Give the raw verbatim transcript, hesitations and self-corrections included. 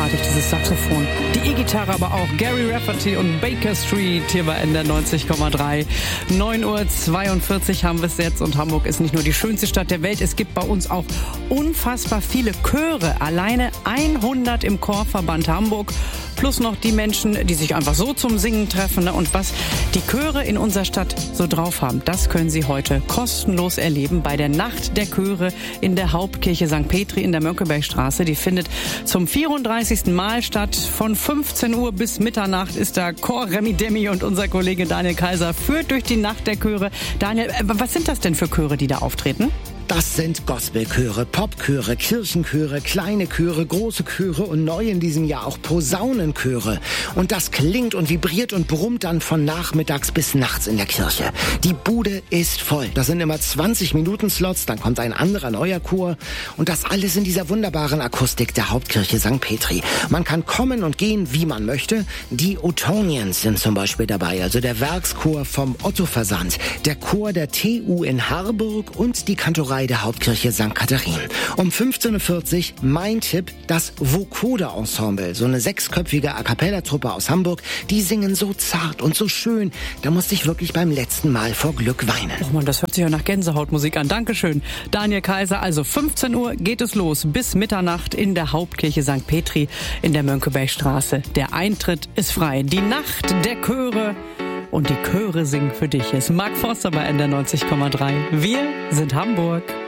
großartig, dieses Saxophon. Die E-Gitarre aber auch. Gary Rafferty und Baker Street hier bei N D R neunzig Komma drei. neun Uhr zweiundvierzig haben wir es jetzt und Hamburg ist nicht nur die schönste Stadt der Welt. Es gibt bei uns auch unfassbar viele Chöre. Alleine hundert im Chorverband Hamburg. Plus noch die Menschen, die sich einfach so zum Singen treffen. Und was die Chöre in unserer Stadt so drauf haben, das können Sie heute kostenlos erleben bei der Nacht der Chöre in der Hauptkirche Sankt Petri in der Mönckebergstraße. Die findet zum vierunddreißigsten Mal statt. Von fünfzehn Uhr bis Mitternacht ist da Chor Remi Demi und unser Kollege Daniel Kaiser führt durch die Nacht der Chöre. Daniel, was sind das denn für Chöre, die da auftreten? Das sind Gospelchöre, Popchöre, Kirchenchöre, kleine Chöre, große Chöre und neu in diesem Jahr auch Posaunenchöre. Und das klingt und vibriert und brummt dann von nachmittags bis nachts in der Kirche. Die Bude ist voll. Das sind immer zwanzig Minuten Slots, dann kommt ein anderer neuer Chor. Und das alles in dieser wunderbaren Akustik der Hauptkirche Sankt Petri. Man kann kommen und gehen, wie man möchte. Die Ottonians sind zum Beispiel dabei, also der Werkschor vom Otto-Versand, der Chor der T U in Harburg und die Kantorei der Hauptkirche Sankt Katharin. Um fünfzehn Uhr vierzig mein Tipp, das Vocoder-Ensemble, so eine sechsköpfige A-Cappella-Truppe aus Hamburg, die singen so zart und so schön, da musste ich wirklich beim letzten Mal vor Glück weinen. Oh Mann, das hört sich ja nach Gänsehautmusik an. Dankeschön, Daniel Kaiser. Also fünfzehn Uhr geht es los bis Mitternacht in der Hauptkirche Sankt Petri in der Mönckebergstraße. Der Eintritt ist frei. Die Nacht der Chöre. Und die Chöre singen für dich. Es ist Mark Forster bei N D R neunzig Komma drei. Wir sind Hamburg.